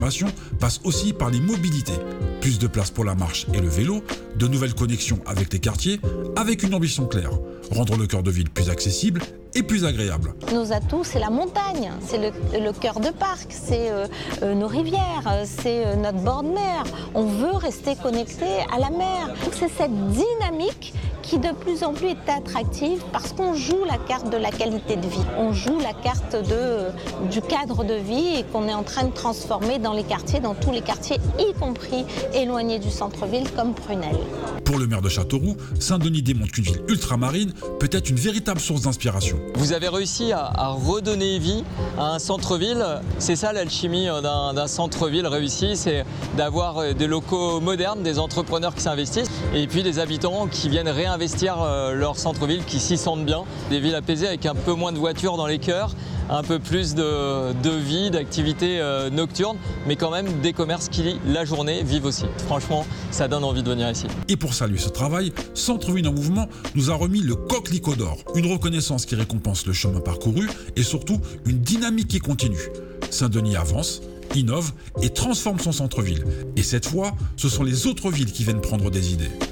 passe aussi par les mobilités. Plus de place pour la marche et le vélo, de nouvelles connexions avec les quartiers, avec une ambition claire, rendre le cœur de ville plus accessible et plus agréable. Nos atouts, c'est la montagne, c'est le cœur de parc, c'est nos rivières, c'est notre bord de mer. On veut rester connecté à la mer. Donc c'est cette dynamique qui de plus en plus est attractive parce qu'on joue la carte de la qualité de vie. On joue la carte du cadre de vie et qu'on est en train de transformer dans les quartiers, dans tous les quartiers, y compris éloignés du centre-ville comme Prunelle. Pour le maire de Châteauroux, Saint-Denis démontre qu'une ville ultramarine peut être une véritable source d'inspiration. Vous avez réussi à redonner vie à un centre-ville. C'est ça l'alchimie d'un centre-ville réussi, c'est d'avoir des locaux modernes, des entrepreneurs qui s'investissent et puis des habitants qui viennent réinvestir leur centre-ville, qui s'y sentent bien. Des villes apaisées avec un peu moins de voitures dans les cœurs, un peu plus de vie, d'activités nocturnes, mais quand même des commerces qui, la journée, vivent aussi. Franchement, ça donne envie de venir ici. Et pour saluer ce travail, Centre-Ville en Mouvement nous a remis le Coquelicot d'Or, une reconnaissance qui récompense le chemin parcouru et surtout une dynamique qui continue. Saint-Denis avance, innove et transforme son centre-ville. Et cette fois, ce sont les autres villes qui viennent prendre des idées.